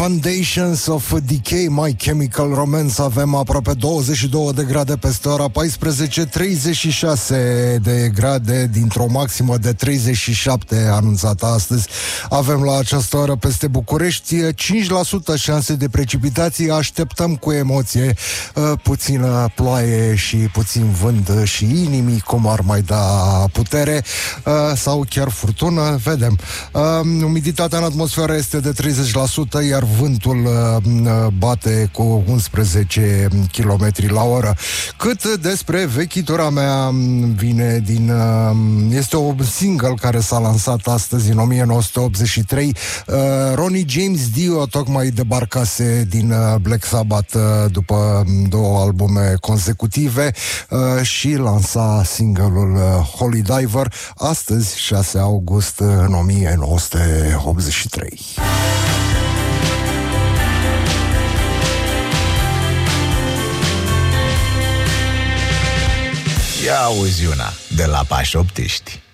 Foundations of Decay, My Chemical Romance. Avem aproape 22 de grade peste ora 14, 36 de grade dintr-o maximă de 37 anunțată astăzi. Avem la această oră peste București 5% șanse de precipitații. Așteptăm cu emoție puțină ploaie și puțin vânt și inimii, cum ar mai da putere, sau chiar furtună, vedem. Umiditatea în atmosferă este de 30%, iar vântul bate cu 11 km la oră. Cât despre vechitura mea, vine din... este o single care s-a lansat astăzi, în 1983. Ronnie James Dio tocmai debarcase din Black Sabbath după 2 albume consecutive și lansa single-ul Holy Diver astăzi, 6 august în 1983. Ia auzi una de la Pașoptiști.